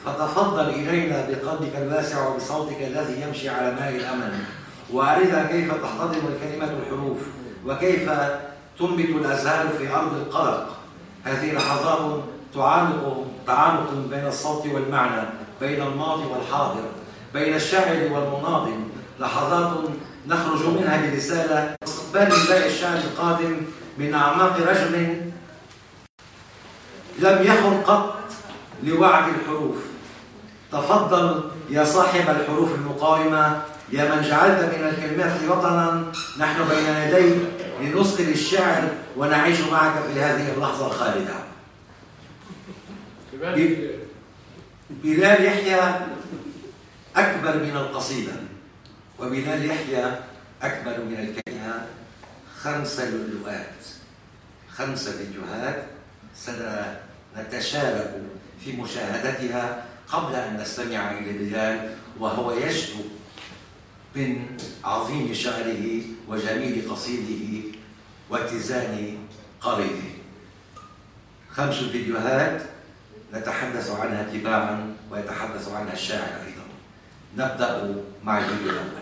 فتفضل إلينا بقلبك الواسع وبصوتك الذي يمشي على ماء الأمل، وأرنا كيف تحتضن الكلمة الحروف، وكيف تنبت الأزهار في أرض القلق. هذه لحظات تعانق بين الصوت والمعنى، بين الماضي والحاضر، بين الشاعر والمناضل. لحظات نخرج منها برسالة استقبال نداء الشعر القادم من أعماق رجل لم يخر قط لوعد الحروف. تفضل يا صاحب الحروف المقاومة، يا من جعلت من الكلمات وطنا. نحن بين يديك لنسقي الشعر ونعيش معك في هذه اللحظة الخالدة. بلال يحيى أكبر من القصيدة، وبلال يحيى أكبر من الكلمة. 5 لؤلؤات، 5 فيديوهات سنتشارك في مشاهدتها قبل أن نستمع إلى بلال وهو يشدو من عظيم شعره وجميل قصيده واتزان قريده. 5 فيديوهات نتحدث عنها تباعا ويتحدث عنها الشاعر أيضا. نبدأ مع الفيديو الأول.